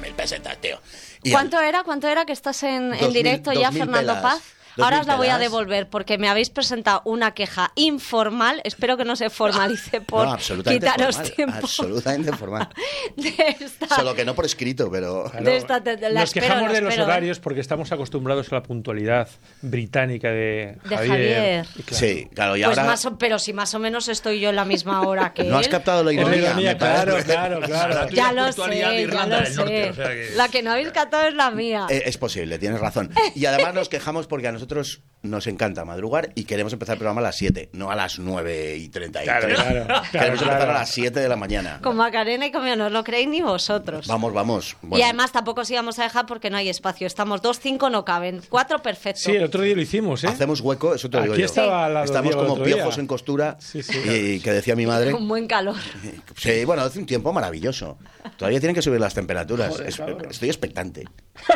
200.000 pesetas, tío. ¿Cuánto era que estás en directo ya, Fernando Paz? Ahora os la voy a devolver porque me habéis presentado una queja informal. Espero que no se formalice por quitaros tiempo. Absolutamente formal. Solo que no por escrito, pero... Claro, nos quejamos de los horarios porque estamos acostumbrados a la puntualidad británica de Javier. Claro. Sí, claro. Y pues ahora... pero si más o menos estoy yo en la misma hora que él. No has captado la ironía. Claro. Ya lo sé. La que no habéis captado es la mía. Es posible, tienes razón. Y además nos quejamos porque a nosotros nos encanta madrugar y queremos empezar el programa a las 7, no a las 9:33. Claro. Queremos empezar a las 7 de la mañana. Con Macarena y conmigo, no os lo creéis ni vosotros. Vamos. Bueno. Y además tampoco os íbamos a dejar porque no hay espacio. Estamos 2, 5 no caben, 4 perfecto. Sí, el otro día lo hicimos, ¿eh? Hacemos hueco, eso te lo digo yo. Estaba al lado Estamos Diego como piojos en costura y que decía mi madre... Con buen calor. Sí, bueno, hace un tiempo maravilloso. Todavía tienen que subir las temperaturas. Joder, estoy expectante.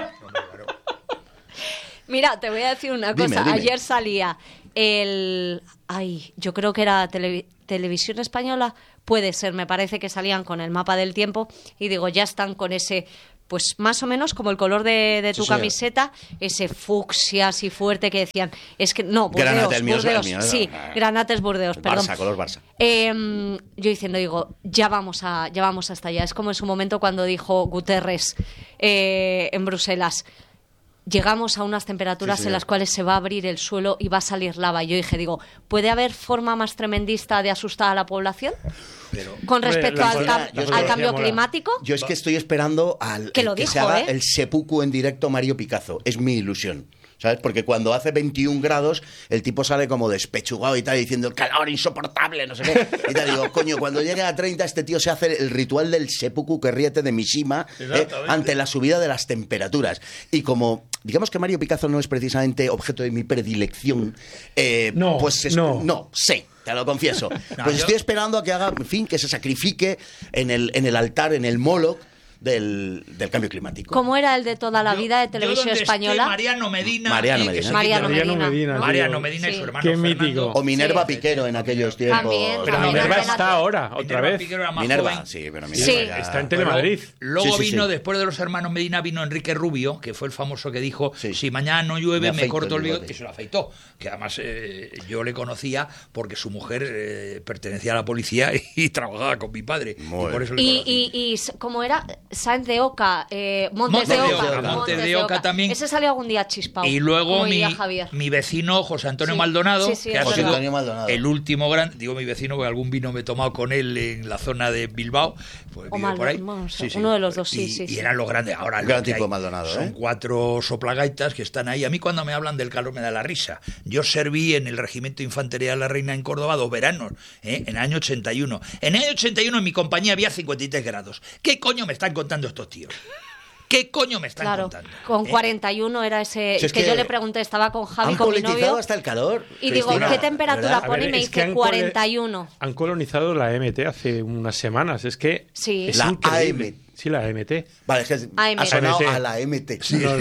Mira, te voy a decir una cosa. Dime. Ayer salía yo creo que era Televisión Española, puede ser, me parece que salían con el mapa del tiempo y digo, ya están con ese, pues más o menos como el color de tu camiseta, ese fucsia así fuerte que decían, es que no, Burdeos, sí, Granates Burdeos, perdón. Barça, color Barça. Yo digo, ya vamos hasta allá. Es como en su momento cuando dijo Guterres en Bruselas, llegamos a unas temperaturas en las cuales se va a abrir el suelo y va a salir lava. Y yo digo, ¿puede haber forma más tremendista de asustar a la población? Con respecto al cambio climático. Yo es que estoy esperando que se haga el seppuku en directo Mario Picazo. Es mi ilusión. ¿Sabes? Porque cuando hace 21 grados, el tipo sale como despechugado y tal, diciendo el calor insoportable, no sé qué. Y te digo, coño, cuando llegue a 30, este tío se hace el ritual del seppuku que ríete de Mishima ante la subida de las temperaturas. Y como, digamos que Mario Picazo no es precisamente objeto de mi predilección, te lo confieso. Estoy esperando a que haga, en fin, que se sacrifique en el altar, en el Moloch, del cambio climático. ¿Cómo era el de toda la vida de Televisión Española? Mariano Medina y su hermano Qué mítico. O Minerva Piquero en aquellos tiempos. Pero Minerva está ahora, otra vez. Minerva, sí, pero Minerva está en Telemadrid. Luego vino, después de los hermanos Medina, vino Enrique Rubio, que fue el famoso que dijo, si mañana no llueve, me corto el bigote. Y se lo afeitó. Que además yo le conocía porque su mujer pertenecía a la policía y trabajaba con mi padre. Y por eso le conocí. Y ¿cómo era? Sáenz de Oca, Montes de Oca también. Ese salió algún día chispado. Y luego mi vecino José Antonio Maldonado, que ha sido el último gran, digo mi vecino porque algún vino me he tomado con él en la zona de Bilbao, pues vive por ahí. Uno de los dos, y eran los grandes. Ahora gran tipo Maldonado, son 4 soplagaitas que están ahí. A mí cuando me hablan del calor me da la risa. Yo serví en el Regimiento de Infantería de la Reina en Córdoba 2 veranos, en el año 81. En el año 81 en mi compañía había 53 grados. ¿Qué coño me están contando estos tíos? ¿Qué coño me están contando? Con 41 era ese... Es que yo le pregunté, estaba con Javi, con mi novio... hasta el calor. Y digo, ¿qué temperatura pone? Y me dice 41. Han colonizado la AMT hace unas semanas. Es que sí. Es la increíble. AM. Sí, la AMT. Vale, es que ha sonado a la MT. Sí, no,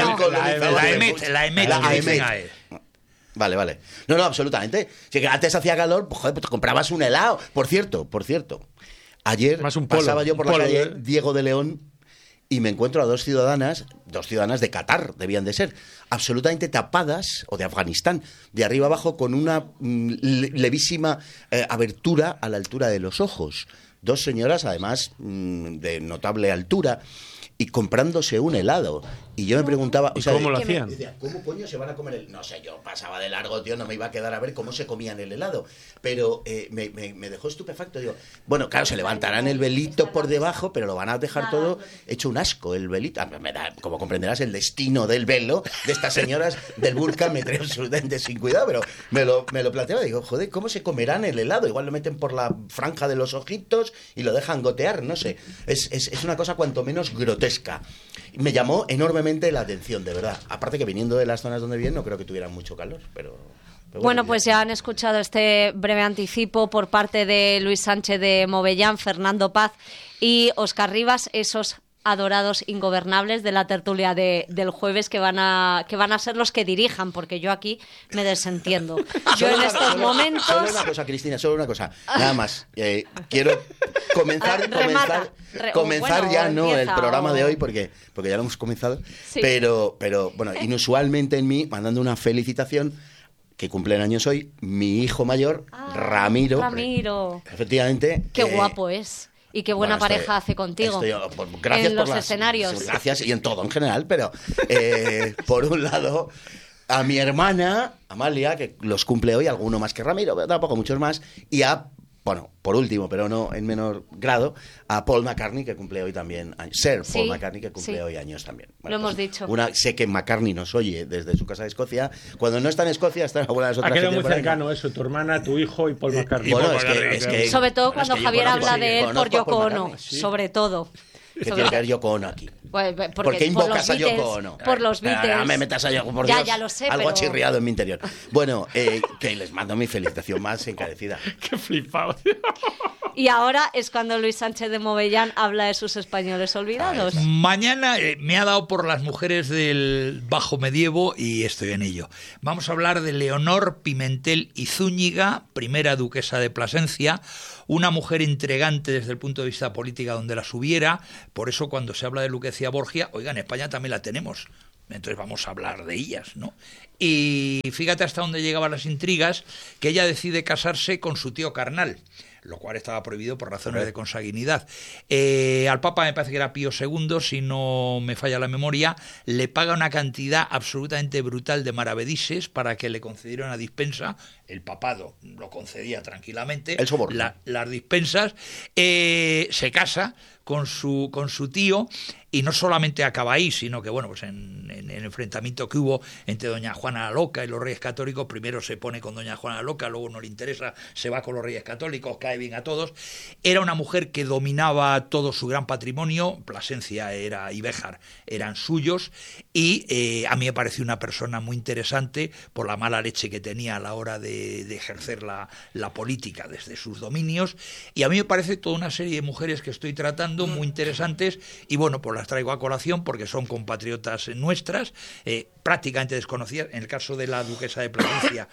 la AMT. Vale. No, absolutamente. Si que antes hacía calor, pues, joder, pues te comprabas un helado. Por cierto. Ayer pasaba yo por la calle Diego de León y me encuentro a dos ciudadanas de Qatar, debían de ser, absolutamente tapadas, o de Afganistán, de arriba abajo, con una levísima abertura a la altura de los ojos. Dos señoras, además, de notable altura, y comprándose un helado. Y yo me preguntaba... ¿Y cómo lo hacían? Decía, ¿cómo coño se van a comer el...? No sé, yo pasaba de largo, tío, no me iba a quedar a ver cómo se comían el helado. Pero me dejó estupefacto. Digo, bueno, claro, se levantarán el velito por debajo, pero lo van a dejar todo hecho un asco, el velito. Como comprenderás, el destino del velo de estas señoras del burka me trae absolutamente sin cuidado, pero me lo planteaba. Digo, joder, ¿cómo se comerán el helado? Igual lo meten por la franja de los ojitos y lo dejan gotear, no sé. Es una cosa cuanto menos grotesca. Me llamó enormemente la atención, de verdad. Aparte que viniendo de las zonas donde viven no creo que tuvieran mucho calor, pero bueno, pues ya han escuchado este breve anticipo por parte de Luis Sánchez de Movellán, Fernando Paz y Óscar Rivas, esos adorados ingobernables de la tertulia del jueves que van a ser los que dirijan, porque yo aquí me desentiendo. Yo en estos momentos... Solo una cosa, Cristina, solo una cosa. Nada más. Quiero comenzar ya el programa de hoy, porque ya lo hemos comenzado. Sí. Pero bueno, inusualmente en mí, mandando una felicitación, que cumple años hoy, mi hijo mayor, Ramiro. Efectivamente. Qué guapo es. Y qué buena pareja hace contigo. Gracias en por los escenarios. Gracias, y en todo en general, pero por un lado, a mi hermana, Amalia, que los cumple hoy, alguno más que Ramiro, pero tampoco muchos más, y bueno, por último, pero no en menor grado, a Paul McCartney, que cumple hoy también años. Sir Paul McCartney, que cumple hoy años también. Bueno, lo hemos dicho. Sé que McCartney nos oye desde su casa de Escocia. Cuando no está en Escocia, está en alguna de las otras. Ha quedado muy cercano eso, tu hermana, tu hijo y Paul McCartney. Bueno, es que sobre todo cuando Javier habla de él por Yoko Ono, sobre todo. ¿Qué tiene que ver Yoko Ono aquí? ¿Por qué invocas a Yoko Ono? Por los Beatles. No me metas a Yoko, por Dios. Ya lo sé, algo ha chirriado en mi interior. Bueno, que les mando mi felicitación más encarecida. Qué flipado. Y ahora es cuando Luis Sánchez de Movellán habla de sus españoles olvidados. Mañana me ha dado por las mujeres del Bajo Medievo y estoy en ello. Vamos a hablar de Leonor Pimentel y Zúñiga, primera duquesa de Plasencia, una mujer intrigante desde el punto de vista político donde las hubiera. Por eso cuando se habla de Lucrecia Borgia, oiga, en España también la tenemos. Entonces vamos a hablar de ellas, ¿no? Y fíjate hasta dónde llegaban las intrigas, que ella decide casarse con su tío carnal, lo cual estaba prohibido por razones de consanguinidad. Al Papa, me parece que era Pío II, si no me falla la memoria, le paga una cantidad absolutamente brutal de maravedises para que le concediera una dispensa. El papado lo concedía tranquilamente. El soborno. Las dispensas. Se casa con su tío, y no solamente acaba ahí, sino que, bueno, pues en el enfrentamiento que hubo entre doña Juana la Loca y los Reyes Católicos, primero se pone con doña Juana la Loca, luego no le interesa, se va con los Reyes Católicos, cae bien a todos. Era una mujer que dominaba todo su gran patrimonio, Plasencia y Béjar eran suyos, y a mí me pareció una persona muy interesante por la mala leche que tenía a la hora de ejercer la política desde sus dominios, y a mí me parece toda una serie de mujeres que estoy tratando muy interesantes, y bueno, pues las traigo a colación porque son compatriotas nuestras, prácticamente desconocidas. En el caso de la duquesa de Plasencia,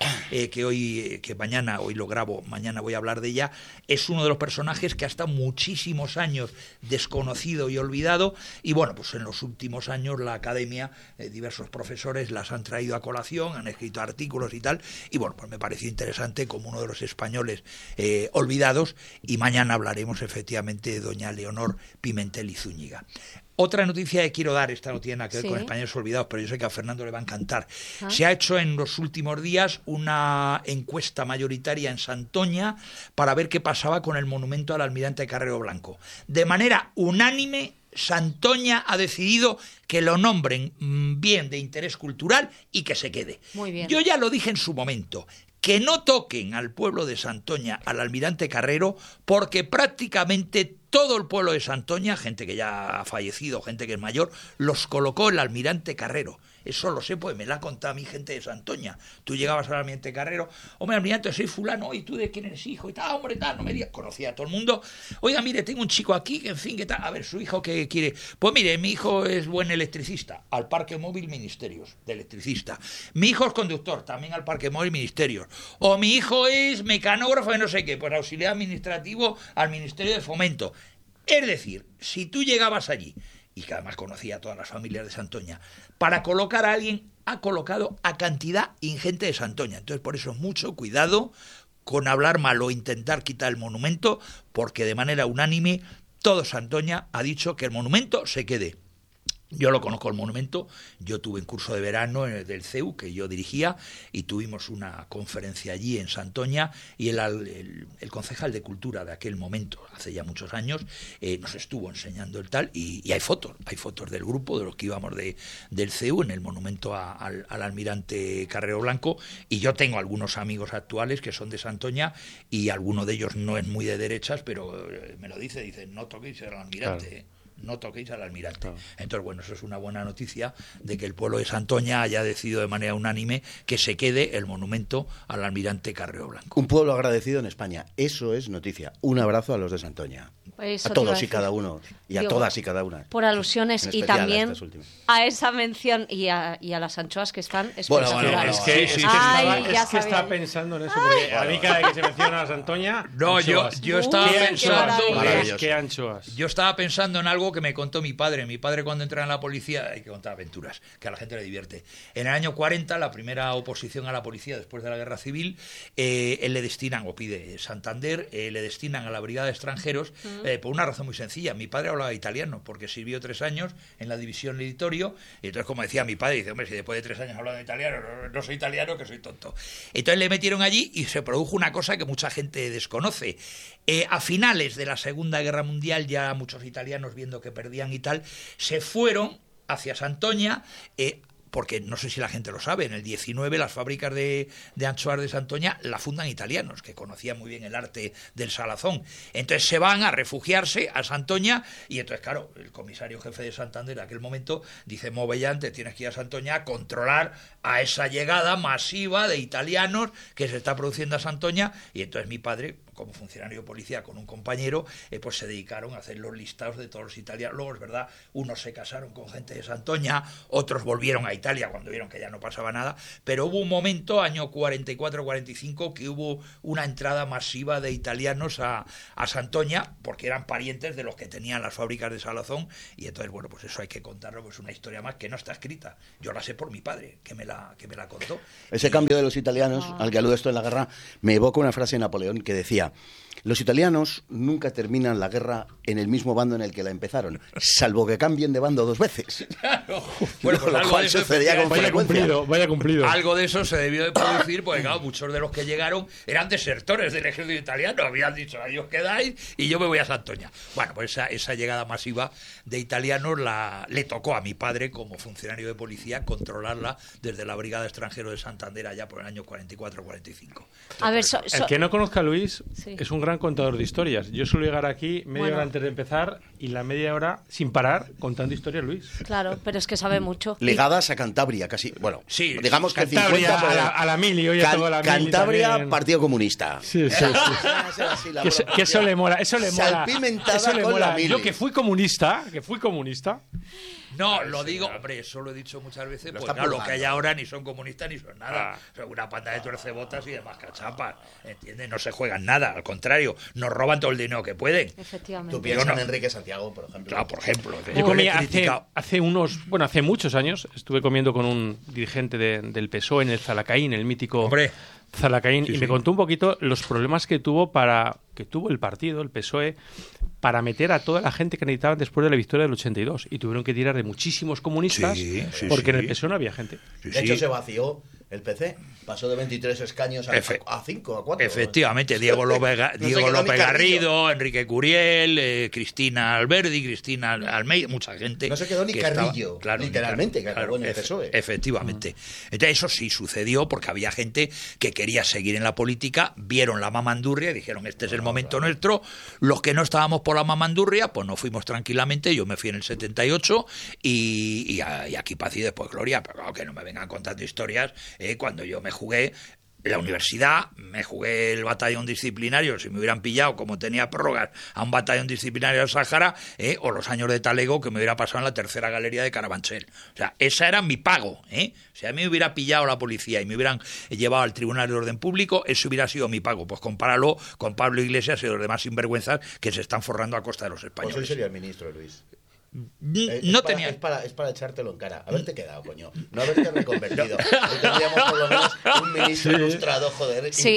que mañana, hoy lo grabo, mañana voy a hablar de ella, es uno de los personajes que hasta muchísimos años desconocido y olvidado, y bueno, pues en los últimos años la academia, diversos profesores las han traído a colación, han escrito artículos y tal, y bueno, pues me pareció interesante como uno de los españoles olvidados, y mañana hablaremos efectivamente de doña Leonor Pimentel y Zúñiga. Otra noticia que quiero dar, esta no tiene nada que ver con españoles olvidados, pero yo sé que a Fernando le va a encantar. Se ha hecho en los últimos días una encuesta mayoritaria en Santoña para ver qué pasaba con el monumento al almirante Carrero Blanco. De manera unánime, Santoña ha decidido que lo nombren bien de interés cultural y que se quede. Muy bien. Yo ya lo dije en su momento, que no toquen al pueblo de Santoña, al almirante Carrero, porque prácticamente todo el pueblo de Santoña, gente que ya ha fallecido, gente que es mayor, los colocó el almirante Carrero. Eso lo sé, pues me la ha contado a mi gente de Santoña. Tú llegabas al almirante Carrero, hombre, almirante, soy fulano, ¿y tú de quién eres hijo? Y tal, hombre, tal, no me digas, conocía a todo el mundo. Oiga, mire, tengo un chico aquí, que en fin, ¿qué tal? A ver, su hijo, ¿qué quiere? Pues mire, mi hijo es buen electricista, al Parque Móvil Ministerios, de electricista. Mi hijo es conductor, también al Parque Móvil Ministerios. O mi hijo es mecanógrafo de no sé qué, pues auxiliar administrativo al Ministerio de Fomento. Es decir, si tú llegabas allí, y que además conocía a todas las familias de Santoña, para colocar a alguien, ha colocado a cantidad ingente de Santoña. Entonces, por eso, mucho cuidado con hablar mal o intentar quitar el monumento, porque de manera unánime todo Santoña ha dicho que el monumento se quede. Yo lo conozco el monumento, yo tuve un curso de verano del CEU que yo dirigía y tuvimos una conferencia allí en Santoña, y el concejal de Cultura de aquel momento, hace ya muchos años, nos estuvo enseñando el tal, y hay fotos del grupo, de los que íbamos del CEU en el monumento al almirante Carrero Blanco, y yo tengo algunos amigos actuales que son de Santoña, y alguno de ellos no es muy de derechas, pero me lo dice, no toquéis al almirante, claro. No toquéis al almirante. Claro. Entonces, bueno, eso es una buena noticia de que el pueblo de Santoña haya decidido de manera unánime que se quede el monumento al almirante Carrero Blanco. Un pueblo agradecido en España. Eso es noticia. Un abrazo a los de Santoña. Eso a todos y cada uno, y a todas y cada una. Por alusiones y también a esa mención y a las anchoas que están espectaculares. Es que estaba pensando en eso, porque a mí cada vez que se menciona a las Antoña... No, yo estaba pensando... ¿Qué anchoas? Yo estaba pensando en algo que me contó mi padre. Mi padre, cuando entra en la policía, hay que contar aventuras, que a la gente le divierte. En el año 40, la primera oposición a la policía después de la Guerra Civil, él le destinan, o pide Santander, le destinan a la Brigada de Extranjeros por una razón muy sencilla. Mi padre hablaba italiano porque sirvió 3 años en la división Editorio, y entonces, como decía mi padre, dice, hombre, si después de 3 años hablando italiano, no soy italiano, que soy tonto. Entonces le metieron allí y se produjo una cosa que mucha gente desconoce. A finales de la Segunda Guerra Mundial, ya muchos italianos, viendo que perdían y tal, se fueron hacia Santoña, porque no sé si la gente lo sabe, en el 19 las fábricas de anchoas de Santoña la fundan italianos, que conocían muy bien el arte del salazón. Entonces se van a refugiarse a Santoña, y entonces, claro, el comisario jefe de Santander en aquel momento dice, Movellante, tienes que ir a Santoña a controlar a esa llegada masiva de italianos que se está produciendo a Santoña. Y entonces mi padre, como funcionario de policía con un compañero, pues se dedicaron a hacer los listados de todos los italianos. Luego, es verdad, unos se casaron con gente de Santoña, otros volvieron a Italia cuando vieron que ya no pasaba nada, pero hubo un momento, año 44-45, que hubo una entrada masiva de italianos a Santoña, porque eran parientes de los que tenían las fábricas de salazón, y entonces, bueno, pues eso hay que contarlo, pues una historia más que no está escrita. Yo la sé por mi padre, que me la contó. Ese cambio de los italianos, al que alude esto en la guerra, me evoca una frase de Napoleón que decía: los italianos nunca terminan la guerra en el mismo bando en el que la empezaron, salvo que cambien de bando 2 veces. Claro. Bueno, pues lo cual sucedía con frecuencia. Vaya cumplido. Algo de eso se debió de producir, porque claro, muchos de los que llegaron eran desertores del ejército italiano, habían dicho, ahí os quedáis y yo me voy a Santoña. Bueno, pues esa llegada masiva de italianos le tocó a mi padre, como funcionario de policía, controlarla desde la Brigada Extranjero de Santander allá por el año 44-45. A ver, el que no conozca a Luis sí. Es un gran contador de historias. Yo suelo llegar aquí media hora antes de empezar y la media hora sin parar contando historias, Luis. Claro, pero es que sabe mucho. Ligadas a Cantabria, casi. Bueno, sí, digamos que Cantabria, 50 a la mili, oye, toda la mili Cantabria, también. Partido Comunista. Sí. Que eso le mola, eso le mola. Salpimentada eso le con mola. la mili. Yo que fui comunista. No, lo digo, hombre, eso lo he dicho muchas veces, pues claro, lo que hay ahora ni son comunistas ni son nada. Son una panda de tuercebotas y demás cachapas, ¿entiendes? No se juegan nada, al contrario, nos roban todo el dinero que pueden. Efectivamente. Tú piensas en Enrique Santiago, por ejemplo. Claro, por ejemplo. Yo comí hace muchos años, estuve comiendo con un dirigente del PSOE en el Zalacaín, el mítico Zalacaín, y me contó un poquito los problemas que tuvo el partido, el PSOE, para meter a toda la gente que necesitaban después de la victoria del 82. Y tuvieron que tirar de muchísimos comunistas porque en el PSOE no había gente. De hecho, se vació el PC. Pasó de 23 escaños a 5, a 4. Efectivamente, Diego López Garrido, Enrique Curiel, Cristina Alberdi, Cristina Almeida, mucha gente. No se quedó ni Carrillo, literalmente, que acabó en el PSOE. Efectivamente. Entonces eso sí sucedió porque había gente que quería seguir en la política, vieron la mamandurria y dijeron, este es el momento nuestro. Los que no estábamos por la mamandurria, pues nos fuimos tranquilamente. Yo me fui en el 78 y aquí paz y después gloria. Pero claro, que no me vengan contando historias. Cuando yo me jugué la universidad, me jugué el batallón disciplinario, si me hubieran pillado, como tenía prórrogas, a un batallón disciplinario del Sáhara, o los años de talego que me hubiera pasado en la tercera galería de Carabanchel. O sea, esa era mi pago. Si a mí me hubiera pillado la policía y me hubieran llevado al Tribunal de Orden Público, eso hubiera sido mi pago. Pues compáralo con Pablo Iglesias y los demás sinvergüenzas que se están forrando a costa de los españoles. Pues hoy sería el ministro, Luis. Es para echártelo en cara. Haberte quedado, coño. No haberte reconvertido. Hoy tendríamos por lo menos un ministro ilustrado, joder. Sí.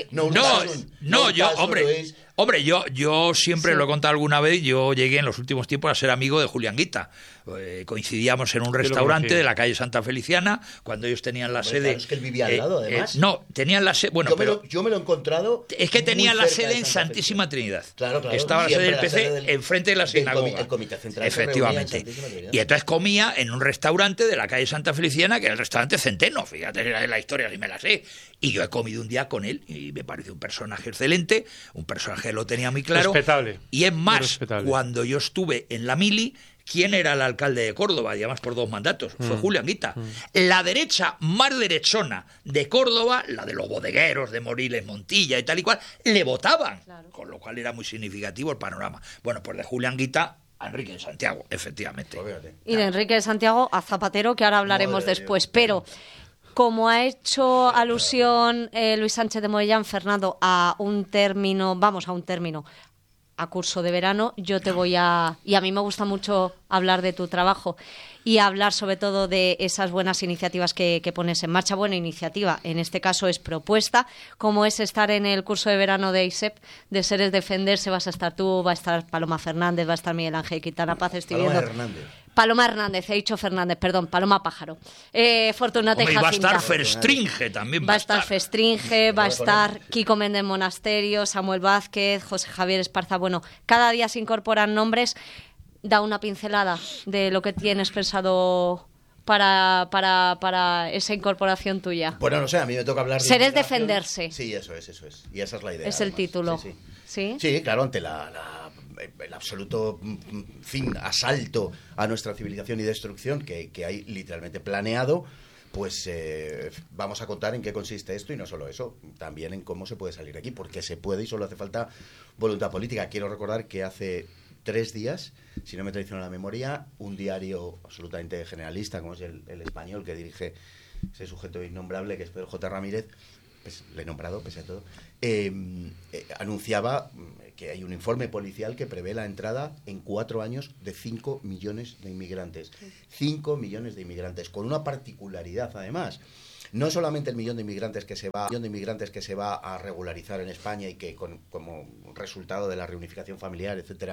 Hombre, yo siempre lo he contado alguna vez. Yo llegué en los últimos tiempos a ser amigo de Julián Guita. Coincidíamos en un restaurante de la calle Santa Feliciana cuando ellos tenían la sede. Claro, es que él vivía al lado, además. No, tenían la sede. Bueno, yo me lo he encontrado. Es que tenían la sede en Santísima Trinidad. Claro. Estaba la sede del PC enfrente de la sinagoga. El comité central. Efectivamente. Y entonces comía en un restaurante de la calle Santa Feliciana, que era el restaurante Centeno. Fíjate la historia, si me la sé. Y yo he comido un día con él y me pareció un personaje excelente, un personaje que lo tenía muy claro. Respetable. Y es más, Respetable. cuando yo estuve en la mili, ¿quién era el alcalde de Córdoba? Y además por 2 mandatos. Fue Julián Guita. La derecha más derechona de Córdoba, la de los bodegueros, de Moriles, Montilla y tal y cual, le votaban. Claro. Con lo cual era muy significativo el panorama. Bueno, pues de Julián Guita a Enrique de Santiago, efectivamente. Y de Enrique de Santiago a Zapatero, que ahora hablaremos Madre después. Dios. Pero como ha hecho alusión Luis Sánchez de Moellán, Fernando, a un término, a curso de verano, yo te voy a... Y a mí me gusta mucho hablar de tu trabajo y hablar sobre todo de esas buenas iniciativas que pones en marcha. Buena iniciativa, en este caso es propuesta, como es estar en el curso de verano de ISEP, de Seres Defenderse. Vas a estar tú, va a estar Paloma Fernández, va a estar Miguel Ángel Quintana Paz, estoy Paloma viendo... Hernández. Paloma Hernández, he dicho Fernández, perdón, Paloma Pájaro. Fortunata y Hombre, y va a Jacinta. estar Ferstringe también. Va a estar Festringe, va a estar Kiko Méndez Monasterio, Samuel Vázquez, José Javier Esparza. Bueno, cada día se incorporan nombres. Da una pincelada de lo que tienes pensado para esa incorporación tuya. Bueno, no sé, a mí me toca hablar de... Seres inmigración. Defenderse. Sí, eso es. Y esa es la idea. Es el además. título. Sí, sí. ¿Sí? Sí, claro, ante el absoluto asalto a nuestra civilización y destrucción que hay literalmente planeado, pues vamos a contar en qué consiste esto, y no solo eso, también en cómo se puede salir de aquí, porque se puede y solo hace falta voluntad política. Quiero recordar que hace 3 días, si no me traiciona la memoria, un diario absolutamente generalista, como es el Español, que dirige ese sujeto innombrable que es Pedro J. Ramírez, pues, le he nombrado pese a todo, anunciaba que hay un informe policial que prevé la entrada en 4 años de 5 millones de inmigrantes. 5 millones de inmigrantes, con una particularidad además. No solamente el millón de inmigrantes que se va a regularizar en España y que como resultado de la reunificación familiar, etcétera,